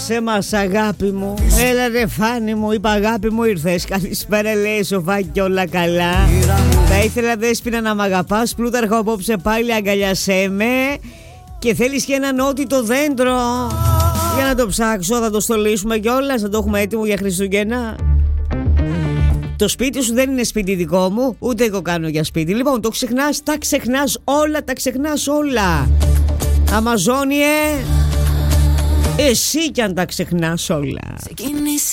σε μας αγάπη μου. Έλα ρε Φάνη μου, είπα αγάπη μου ήρθες. Καλησπέρα λέει Σοφάκι, όλα καλά. Θα ήθελα Δέσποινα να μ' αγαπάς. Πλούταρχο απόψε πάλι αγκαλιάσέ με. Και θέλεις και ένα νότιτο δέντρο. Για να το ψάξω, θα το στολίσουμε κιόλας. Θα το έχουμε έτοιμο για Χριστούγεννα. Το σπίτι σου δεν είναι σπίτι δικό μου, ούτε εγώ κάνω για σπίτι. Λοιπόν, το ξεχνάς, τα ξεχνάς όλα, τα ξεχνάς όλα. Αμαζόνιε, εσύ κι αν τα ξεχνάς όλα.